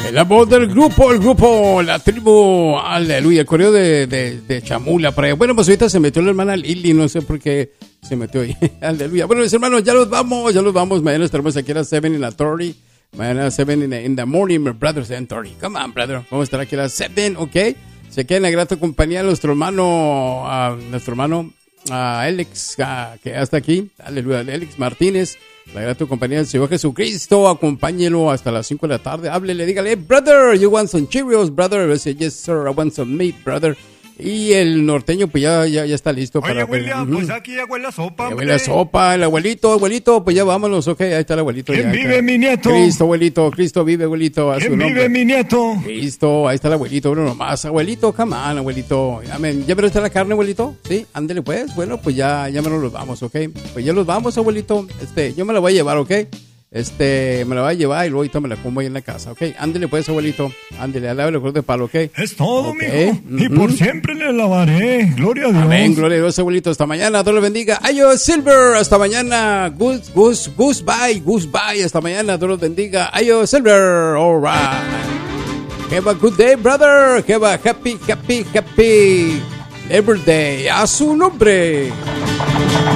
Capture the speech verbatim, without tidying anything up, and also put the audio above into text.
La voz del grupo, el grupo, la tribu, aleluya, el correo de, de, de Chamula por allá. Bueno, pues ahorita se metió la hermana Lili, no sé por qué se metió ahí, aleluya. Bueno, mis hermanos, ya los vamos, ya los vamos. Mañana estaremos aquí a las seven in la Torrey. Mañana a seven in the, in the morning, my brothers and Torrey. Come on, brother. Vamos a estar aquí a las seven, ¿ok? Se queda en la grata compañía de nuestro hermano, uh, nuestro hermano, uh, Alex, uh, que ya está aquí. Aleluya, Alex Martínez. La grata compañía del Señor Jesucristo, acompáñelo hasta las cinco de la tarde. Háblele, dígale, hey, brother, you want some Cheerios, brother? I say, yes, sir, I want some meat, brother. Y el norteño, pues ya, ya, ya está listo. Oye, para... William, uh-huh. pues aquí ya huele a sopa, ya huele a sopa, el abuelito, abuelito, pues ya vámonos, ok, ahí está el abuelito. ¿Quién ya, vive, ya. mi nieto? Cristo, abuelito, Cristo vive, abuelito, a su ¿Quién nombre. vive, mi nieto? Cristo, ahí está el abuelito, uno nomás, abuelito, come on, abuelito, amén. ¿Ya me está la carne, abuelito? Sí, ándele pues, bueno, pues ya, ya me los vamos, ok, pues ya los vamos, abuelito, este, yo me la voy a llevar, ok. Este, me la voy a llevar y luego ahorita me la como ahí en la casa, ¿ok? Ándele pues, abuelito. Ándele, alábale el de palo, ¿ok? Es todo, okay. mijo. Uh-huh. Y por siempre le lavaré. Gloria a Dios. Amén, gloria a Dios, abuelito. Hasta mañana, Dios le bendiga. Ayo Silver, hasta mañana. Goose, goose, goose, bye, goose, bye. Hasta mañana, Dios los bendiga. Ayo Silver, all right. Have a good day, brother. Have a happy, happy, happy every day. A su nombre.